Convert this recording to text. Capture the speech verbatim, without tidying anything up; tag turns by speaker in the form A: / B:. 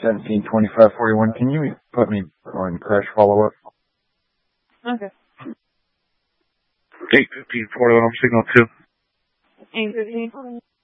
A: seventeen twenty-five forty-one. Can you put me on crash follow-up?
B: Okay.
C: eight fifteen forty-one, I'm signal two.
B: eight fifteen.